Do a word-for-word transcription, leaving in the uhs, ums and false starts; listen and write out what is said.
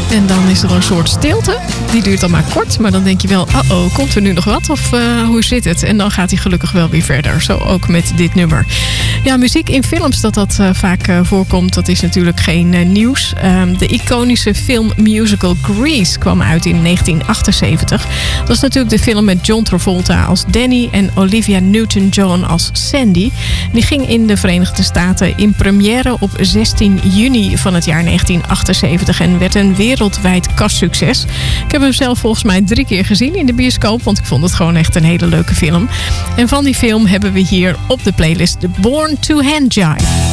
En dan is er een soort stilte. Die duurt dan maar kort. Maar dan denk je wel, uh-oh, komt er nu nog wat? Of uh, hoe zit het? En dan gaat hij gelukkig wel weer verder. Zo ook met dit nummer. Ja, muziek in films, dat dat uh, vaak uh, voorkomt, dat is natuurlijk geen uh, nieuws. Um, de iconische filmmusical Grease kwam uit in negentien achtenzeventig. Dat is natuurlijk de film met John Travolta als Danny en Olivia Newton-John als Sandy. Die ging in de Verenigde Staten in première op zestien juni van het jaar negentien achtenzeventig en werd een wereldwijd kassucces. Ik heb hem zelf volgens mij drie keer gezien in de bioscoop, want ik vond het gewoon echt een hele leuke film. En van die film hebben we hier op de playlist The Born to Handjive.